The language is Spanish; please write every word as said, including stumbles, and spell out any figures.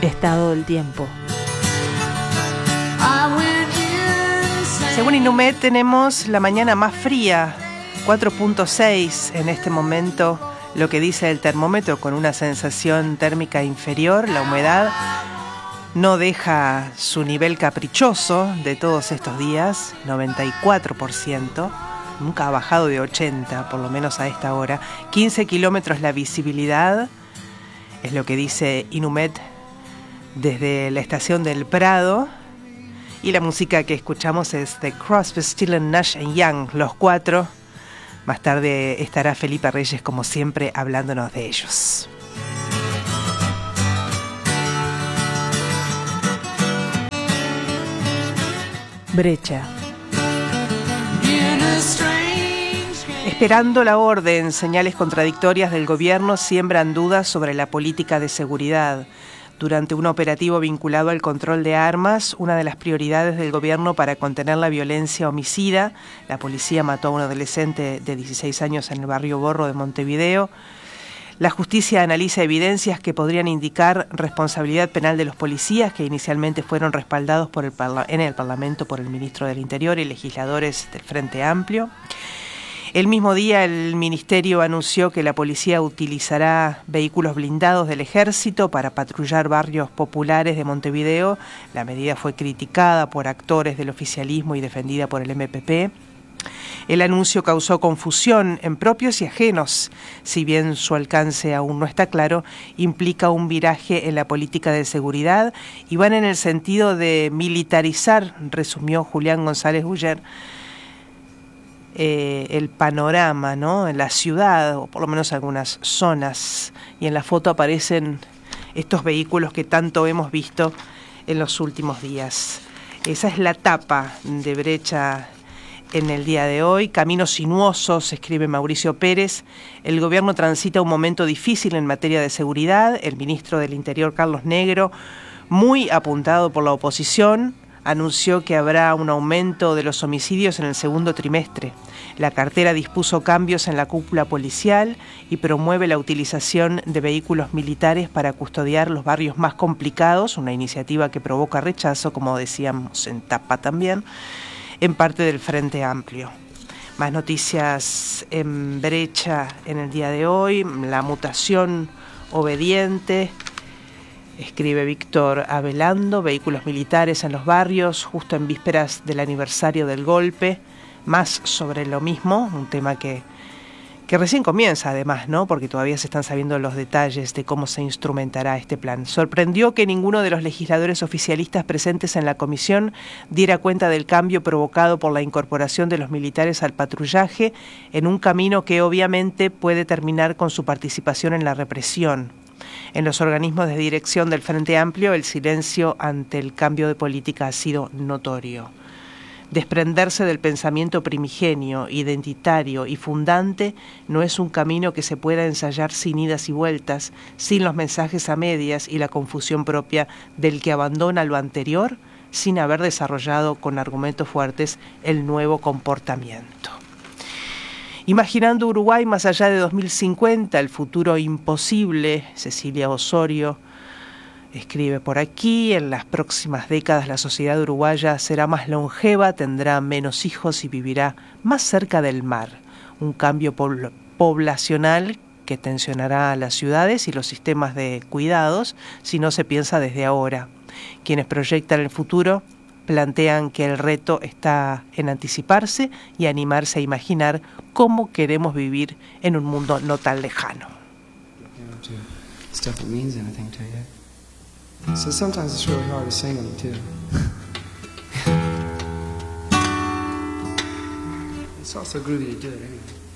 Estado del tiempo. Según Inumet tenemos la mañana más fría, cuatro punto seis en este momento, lo que dice el termómetro, con una sensación térmica inferior. La humedad no deja su nivel caprichoso de todos estos días, noventa y cuatro por ciento. Nunca ha bajado de ochenta, por lo menos a esta hora. quince kilómetros la visibilidad, es lo que dice Inumet desde la estación del Prado. Y la música que escuchamos es de Crosby, Stills, Nash and Young, los cuatro. Más tarde estará Felipe Reyes, como siempre, hablándonos de ellos. Brecha. Esperando la orden, señales contradictorias del gobierno siembran dudas sobre la política de seguridad. Durante un operativo vinculado al control de armas, una de las prioridades del gobierno para contener la violencia homicida, la policía mató a un adolescente de dieciséis años en el barrio Borro de Montevideo. La justicia analiza evidencias que podrían indicar responsabilidad penal de los policías, que inicialmente fueron respaldados por el parla- en el Parlamento por el ministro del Interior y legisladores del Frente Amplio. El mismo día el Ministerio anunció que la policía utilizará vehículos blindados del Ejército para patrullar barrios populares de Montevideo. La medida fue criticada por actores del oficialismo y defendida por el M P P. El anuncio causó confusión en propios y ajenos. Si bien su alcance aún no está claro, implica un viraje en la política de seguridad y van en el sentido de militarizar, resumió Julián González Buller, Eh, el panorama, ¿no?, en la ciudad, o por lo menos algunas zonas. Y en la foto aparecen estos vehículos que tanto hemos visto en los últimos días. Esa es la tapa de Brecha en el día de hoy. Caminos sinuosos, escribe Mauricio Pérez. El gobierno transita un momento difícil en materia de seguridad. El ministro del Interior, Carlos Negro, muy apuntado por la oposición, anunció que habrá un aumento de los homicidios en el segundo trimestre. La cartera dispuso cambios en la cúpula policial y promueve la utilización de vehículos militares para custodiar los barrios más complicados, una iniciativa que provoca rechazo, como decíamos en tapa también, en parte del Frente Amplio. Más noticias en Brecha en el día de hoy. La mutación obediente, escribe Víctor Avelando, vehículos militares en los barrios, justo en vísperas del aniversario del golpe. Más sobre lo mismo, un tema que, que recién comienza además, ¿no?, porque todavía se están sabiendo los detalles de cómo se instrumentará este plan. Sorprendió que ninguno de los legisladores oficialistas presentes en la comisión diera cuenta del cambio provocado por la incorporación de los militares al patrullaje en un camino que obviamente puede terminar con su participación en la represión. En los organismos de dirección del Frente Amplio, el silencio ante el cambio de política ha sido notorio. Desprenderse del pensamiento primigenio, identitario y fundante no es un camino que se pueda ensayar sin idas y vueltas, sin los mensajes a medias y la confusión propia del que abandona lo anterior sin haber desarrollado con argumentos fuertes el nuevo comportamiento. Imaginando Uruguay más allá de dos mil cincuenta, el futuro imposible, Cecilia Osorio escribe por aquí: en las próximas décadas la sociedad uruguaya será más longeva, tendrá menos hijos y vivirá más cerca del mar. Un cambio pobl- poblacional que tensionará a las ciudades y los sistemas de cuidados si no se piensa desde ahora. Quienes proyectan el futuro plantean que el reto está en anticiparse y animarse a imaginar cómo queremos vivir en un mundo no tan lejano. Stuff that means anything to you. So sometimes it's really hard to sing them too. It's also groovy to do it anyway.